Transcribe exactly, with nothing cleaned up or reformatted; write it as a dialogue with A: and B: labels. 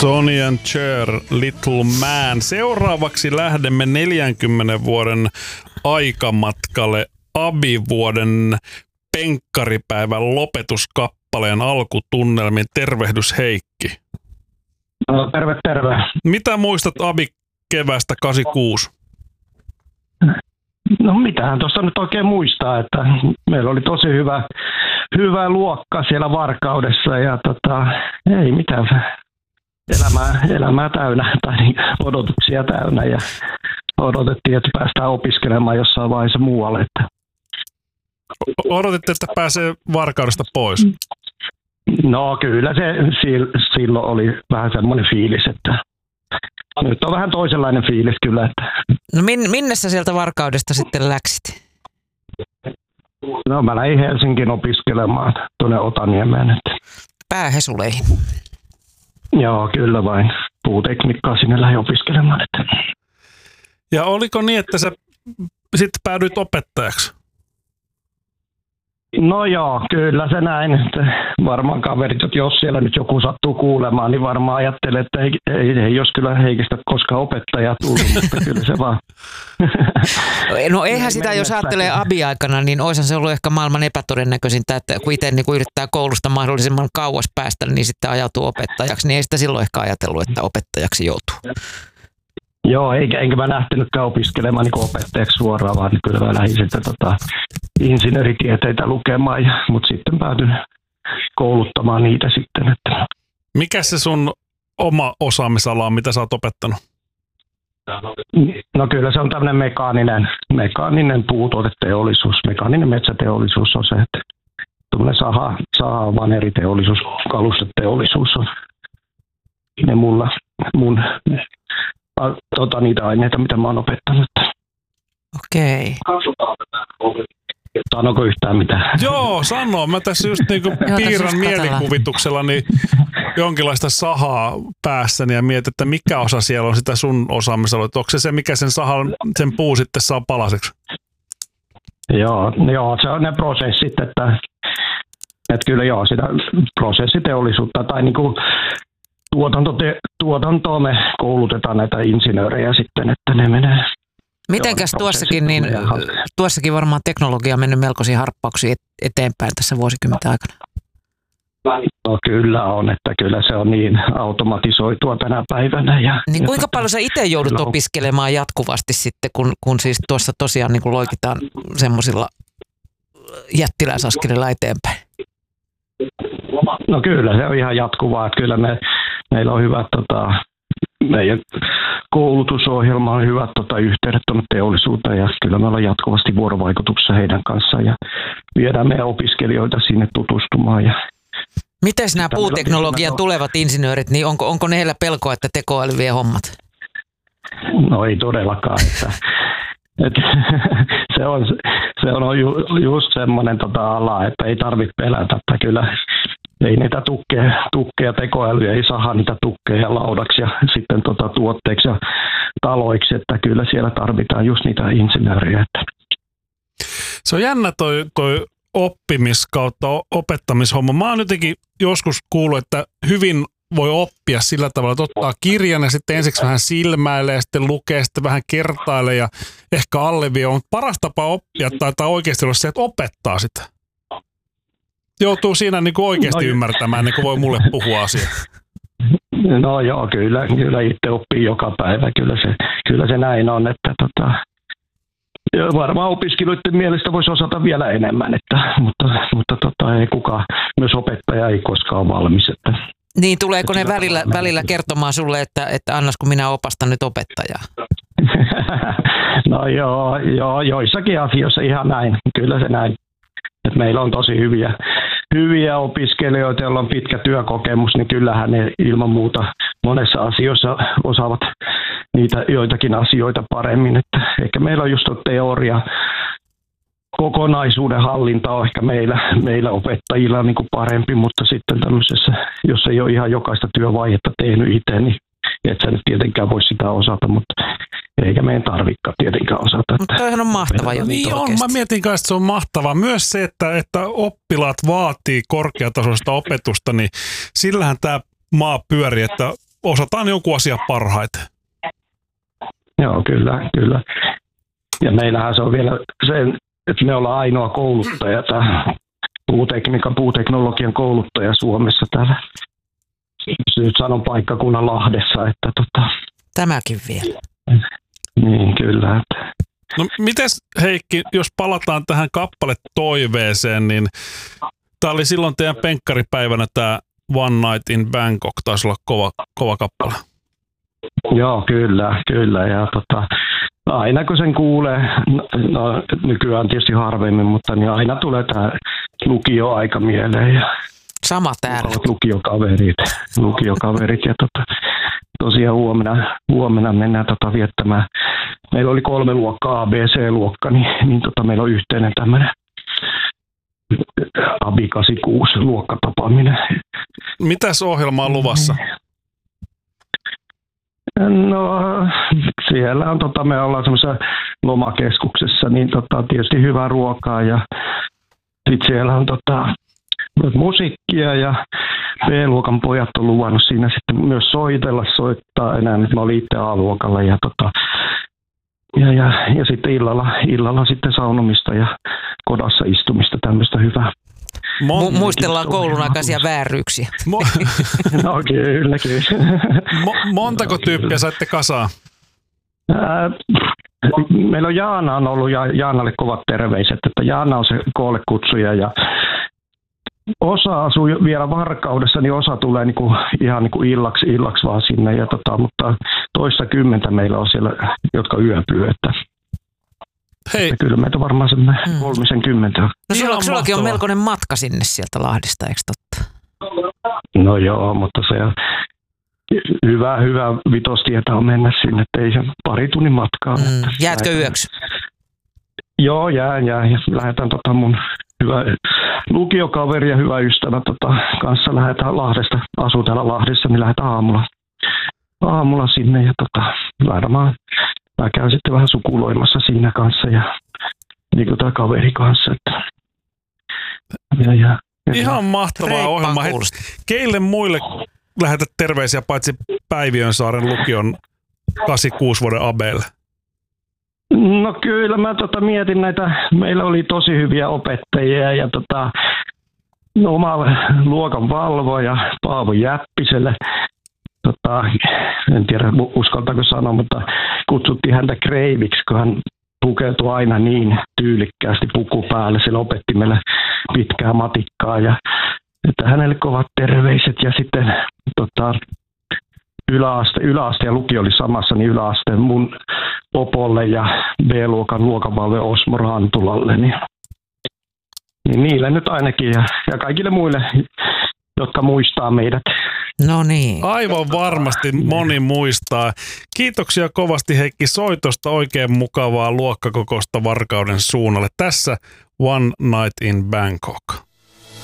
A: Sonny and Cher, Little Man. Seuraavaksi lähdemme neljänkymmenen vuoden aikamatkalle Abi-vuoden penkkaripäivän lopetuskappaleen alkutunnelmiin. Tervehdys Heikki.
B: No, terve, terve.
A: Mitä muistat Abi-keväästä kahdeksankymmentäkuusi?
B: No mitähän tuossa nyt oikein muistaa, että meillä oli tosi hyvä, hyvä luokka siellä Varkaudessa ja tota, ei mitään elämää, elämää täynnä tai odotuksia täynnä ja odotettiin, että päästään opiskelemaan jossain vaiheessa muualle. Että.
A: Odotitte, että pääsee Varkaudesta pois?
B: No kyllä se silloin oli vähän semmoinen fiilis, että nyt on vähän toisenlainen fiilis kyllä. Että.
C: No min, minne sä sieltä Varkaudesta sitten läksit?
B: No mä lähdin Helsingin opiskelemaan tuonne Otaniemeen.
C: Päähesuleihin?
B: Joo, kyllä vain. Puutekniikkaa sinne lähdin opiskelemaan. Että.
A: Ja oliko niin, että sä sitten päädyit opettajaksi?
B: No joo, kyllä se näin. Että varmaan kaverit, että jos siellä nyt joku sattuu kuulemaan, niin varmaan ajattelee, että ei, ei, ei jos kyllä Heikistä koskaan opettajaa tullut, mutta kyllä se vaan.
C: No eihän sitä, jos ajattelee Abi-aikana, niin oishan se ollut ehkä maailman epätodennäköisintä, että kun itse niin kun yrittää koulusta mahdollisimman kauas päästä, niin sitten ajautuu opettajaksi, niin ei sitä silloin ehkä ajatellut, että opettajaksi joutuu.
B: Joo, eikä, enkä mä lähtenytkään opiskelemaan niin opettajaksi suoraan, vaan kyllä mä lähdin sitten tota, insinööritieteitä lukemaan, ja, mutta sitten päätyin kouluttamaan niitä sitten. Että.
A: Mikä se sun oma osaamisala on, mitä sä oot opettanut?
B: No kyllä se on tämmöinen mekaaninen, mekaaninen puutuoteteollisuus, mekaaninen metsäteollisuus on se, että tämmöinen saha, saha vaneriteollisuus, kalusteteollisuus on ne mulla, mun tota, niitä aineita, mitä mä oon opettanut.
C: Okei.
B: Sanoiko yhtään mitään?
A: Joo, sano. Mä tässä just niinku piirran mielikuvituksella niin jonkinlaista sahaa päässäni ja mietin, että mikä osa siellä on sitä sun osaamisalueetta. Onko se se, mikä sen sahan, sen puu sitten saa palaseksi?
B: Joo, joo, se on ne prosessit, että, että kyllä joo, sitä prosessiteollisuutta tai niinku tuotanto, tuotantoa me koulutetaan näitä insinöörejä sitten, että ne menee.
C: Mitenkäs tuossakin, niin tuossakin varmaan teknologia on mennyt melkoisia harppauksia eteenpäin tässä vuosikymmenten aikana?
B: No kyllä on, että kyllä se on niin automatisoitua tänä päivänä. Ja,
C: niin
B: ja
C: kuinka paljon sä itse joudut opiskelemaan jatkuvasti sitten, kun, kun siis tuossa tosiaan niin kun loikitaan semmoisilla jättiläisaskelilla eteenpäin?
B: No kyllä se on ihan jatkuvaa, että kyllä me, meillä on hyvät tota, meidän koulutusohjelma on hyvät tota, yhteydet tuonne teollisuuteen ja kyllä me ollaan jatkuvasti vuorovaikutuksessa heidän kanssaan ja viedään meidän opiskelijoita sinne tutustumaan. Ja
C: miten nämä puuteknologian tulevat insinöörit, niin onko, onko ne heillä pelkoa, että tekoäly vie hommat?
B: No ei todellakaan. Että, että, se on, se on ju, just semmoinen tota, ala, että ei tarvitse pelätä, että kyllä ei niitä tukkeja, tukkeja tekoälyjä, ei saada niitä tukkeja laudaksi ja sitten tota, tuotteiksi ja taloiksi, että kyllä siellä tarvitaan just niitä insinöörejä.
A: Se on jännä toi, toi oppimis- kautta opettamishomma. Mä oon jotenkin joskus kuullut, että hyvin voi oppia sillä tavalla, että ottaa kirjan ja sitten ensiksi vähän silmäilee ja sitten lukee, sitten vähän kertailee ja ehkä allevie on. Paras tapa oppia tai, tai oikeasti olla se, että opettaa sitä. Joutuu siinä niin kuin oikeasti no, ymmärtämään, niin kuin voi mulle puhua asiaa.
B: No joo, kyllä, kyllä itse oppii joka päivä. Kyllä se, kyllä se näin on, että tota, varmaan opiskelijoiden mielestä voisi osata vielä enemmän, että, mutta, mutta tota, ei kukaan, myös opettaja ei koskaan ole valmis. Että,
C: niin, tuleeko ne välillä, välillä kertomaan sulle, että, että annas kun minä opastan nyt opettajaa?
B: No joo, joo, joissakin asioissa ihan näin, kyllä se näin. Et meillä on tosi hyviä, hyviä opiskelijoita, joilla on pitkä työkokemus, niin kyllähän ne ilman muuta monessa asioissa osaavat niitä joitakin asioita paremmin. Että ehkä meillä on just teoria, kokonaisuuden hallinta on ehkä meillä, meillä opettajilla niin kuin parempi, mutta sitten tämmöisessä, jos ei ole ihan jokaista työvaihetta tehnyt itse, niin et sä nyt tietenkään voi sitä osata, mutta eikä meidän tarvikaan tietenkään osata.
C: Mutta toihan on mahtava juttu
A: niin on, mä mietin kanssa, että se on mahtavaa. Myös se, että, että oppilaat vaatii korkeatasoista opetusta, niin sillähän tämä maa pyörii, että osataan joku asia parhaiten.
B: Joo, kyllä, kyllä. Ja meillähän se on vielä se, että me ollaan ainoa kouluttaja, tämä puutekniikan, puuteknologian kouluttaja Suomessa täällä. Nyt sanon paikkakunnan Lahdessa, että tota...
C: Tämäkin vielä.
B: Niin, kyllä. Että...
A: No mites Heikki, jos palataan tähän kappale toiveeseen, niin tämä oli silloin teidän penkkaripäivänä tämä One Night in Bangkok, taisi olla kova, kova kappale.
B: Joo, kyllä, kyllä. Ja tota, aina kun sen kuulee, no nykyään tietysti harvemmin, mutta niin aina tulee tämä lukioaika mieleen. Ja
C: sama täällä.
B: Lukiokaverit, lukiokaverit ja tota, tosiaan huomenna, huomenna mennään tota viettämään. Meillä oli kolme luokkaa, A, B, C-luokka, niin, niin tota, meillä on yhteinen tämmöinen A B I kahdeksankymmentäkuusi luokkatapaaminen.
A: Mitäs ohjelma on luvassa?
B: No siellä on, tota, me ollaan semmoisessa lomakeskuksessa, niin tota, tietysti hyvää ruokaa ja sitten siellä on tota, musiikkia ja B-luokan pojat on luvannut siinä sitten myös soitella, soittaa enää, nyt mä olin itse A-luokalla ja, tota, ja, ja, ja sitten illalla, illalla sitten saunomista ja kodassa istumista, tämmöistä hyvää.
C: Mu- muistellaan koulun aikaisia vääryyksiä.
A: Mo-
B: no kyllä, kyllä.
A: Mo- montako tyyppiä saitte kasaan?
B: Ää, meillä on Jaana on ollut ja Jaanalle kovat terveiset, että Jaana on se koolle kutsuja ja osa asuu vielä Varkaudessa, niin osa tulee niinku, ihan niinku illaksi, illaksi vaan sinne, ja tota, mutta toista kymmentä meillä on siellä, jotka yöpyy, että
A: Hei.
B: Että kyllä meitä on varmaan semmoinen mm. kolmisen kymmentä.
C: No sulla, sullakin on melkoinen matka sinne sieltä Lahdesta, eikö totta?
B: No joo, mutta se on hyvä, hyvä vitostietä on mennä sinne, ettei se pari tunnin matkaa.
C: Mm. Jäätkö lähetän... yöksi?
B: Joo, jään, jään. Ja lähetän tota mun hyvä lukiokaveri ja hyvä ystävä tota, kanssa lähdetään Lahdesta, asuu täällä Lahdessa, niin lähdetään aamulla, aamulla sinne ja tota, varmaan mä käyn sitten vähän sukuloimassa siinä kanssa ja niin kuin tämä kaveri kanssa. Että, ja, ja, ja,
A: ihan mahtavaa ohjelma. Hei, keille muille lähetät terveisiä paitsi Päiviönsaaren lukion kahdeksankymmentäkuusi vuoden Abeille?
B: No kyllä mä tota mietin näitä, meillä oli tosi hyviä opettajia ja tota, oma luokan valvoja Paavo Jäppiselle. Tota, en tiedä uskaltaako sanoa, mutta kutsuttiin häntä kreiviksi, kun hän pukeutui aina niin tyylikkäästi puku päälle. Se opetti meille pitkää matikkaa ja että hänelle kovat terveiset ja sitten tota, yläaste, yläaste ja lukio oli samassa, niin yläaste mun Popolle ja B-luokan luokanvalve Osmo Rantulalle. Niin, niin niille nyt ainakin ja, ja kaikille muille, jotka muistaa meidät.
C: No niin.
A: Aivan varmasti moni muistaa. Kiitoksia kovasti Heikki soitosta. Oikein mukavaa luokkakokosta Varkauden suunnalle. Tässä One Night in Bangkok.